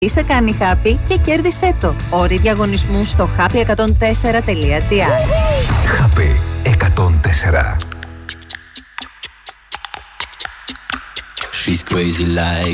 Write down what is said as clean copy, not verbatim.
Είσαι κάνει happy και κέρδισέ το. Όροι διαγωνισμού στο happy104.gr. Happy 104. She's crazy like